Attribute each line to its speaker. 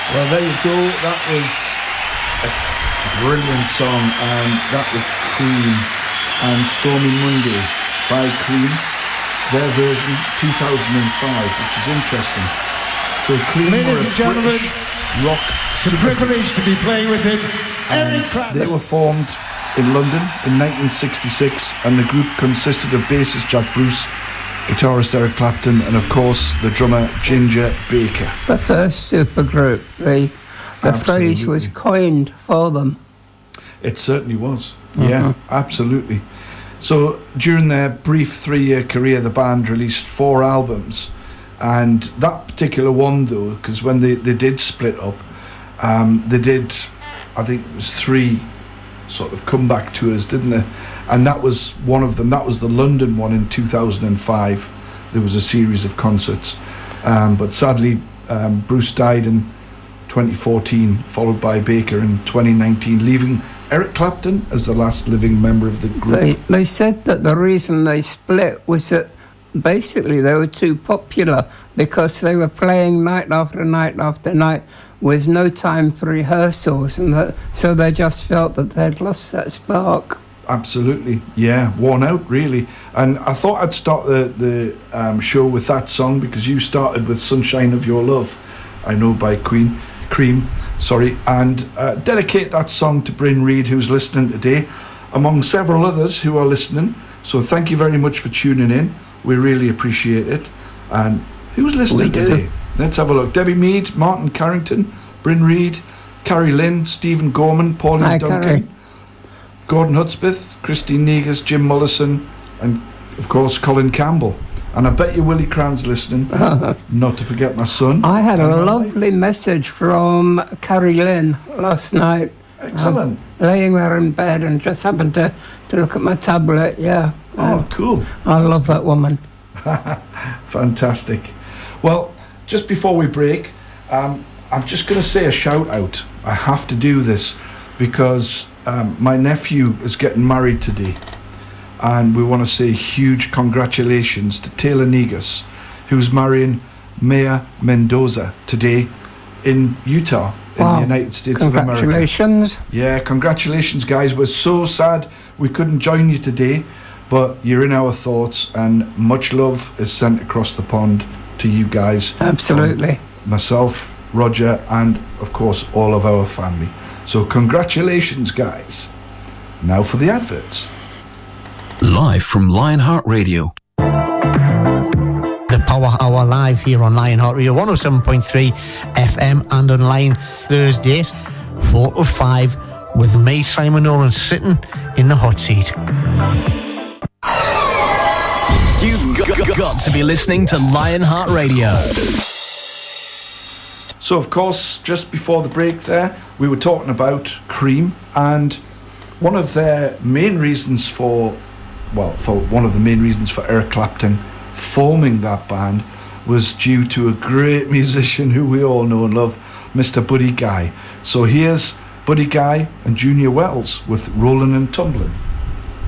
Speaker 1: Well, there you go. That was a brilliant song, and that was Cream and Stormy Monday by Cream. Their version, 2005, which is interesting. So Cream,
Speaker 2: ladies and gentlemen,
Speaker 1: rock.
Speaker 2: It's a privilege to be playing with him. Eric Clapton.
Speaker 1: They were formed in London in 1966, and the group consisted of bassist Jack Bruce, guitarist Eric Clapton, and of course the drummer Ginger Baker.
Speaker 3: The first supergroup. The phrase was coined for them.
Speaker 1: It certainly was. Yeah, absolutely. So during their brief 3-year career, the band released 4 albums, and that particular one, though, because when they did split up, they did, I think it was 3 sort of comeback tours, didn't they? And that was one of them. That was the London one in 2005. There was a series of concerts, but sadly Bruce died in 2014, followed by Baker in 2019, leaving Eric Clapton as the last living member of the group.
Speaker 3: They said that the reason they split was that basically they were too popular, because they were playing night after night after night with no time for rehearsals, and so they just felt that they'd lost that spark. Absolutely,
Speaker 1: yeah, worn out really. And I thought I'd start the show with that song, because you started with Sunshine of Your Love, I know, by Cream, and dedicate that song to Bryn Reid, who's listening today, among several others who are listening. So thank you very much for tuning in. We really appreciate it. And who's listening today? Let's have a look. Debbie Mead, Martin Carrington, Bryn Reid, Carrie Lynn, Stephen Gorman, Pauline Duncan,
Speaker 3: Carrie.
Speaker 1: Gordon Hudspeth, Christine Negus, Jim Mollison, and of course Colin Campbell. And I bet you Willie Cran's listening, not to forget my son.
Speaker 3: I had a lovely message from Carrie Lynn last night.
Speaker 1: Excellent.
Speaker 3: Laying there in bed and just happened to look at my tablet, yeah.
Speaker 1: Oh, cool.
Speaker 3: I love that woman.
Speaker 1: Fantastic. Well, just before we break, I'm just going to say a shout out. I have to do this because my nephew is getting married today, and we want to say huge congratulations to Taylor Negus, who's marrying Maya Mendoza today in Utah, in the United States of America.
Speaker 3: Congratulations.
Speaker 1: Yeah, congratulations, guys. We're so sad we couldn't join you today, but you're in our thoughts, and much love is sent across the pond to you guys.
Speaker 3: Absolutely.
Speaker 1: Myself, Roger, and of course all of our family. So congratulations, guys. Now for the adverts.
Speaker 4: Live from Lionheart Radio.
Speaker 5: The Power Hour live here on Lionheart Radio 107.3 FM and online Thursdays 4 to 5 with me, Simon Owen, sitting in the hot seat.
Speaker 4: You've got to be listening to Lionheart Radio.
Speaker 1: So of course, just before the break there, we were talking about Cream, and one of their main reasons for Eric Clapton forming that band was due to a great musician who we all know and love, Mr. Buddy Guy. So here's Buddy Guy and Junior Wells with Rollin' and Tumblin'.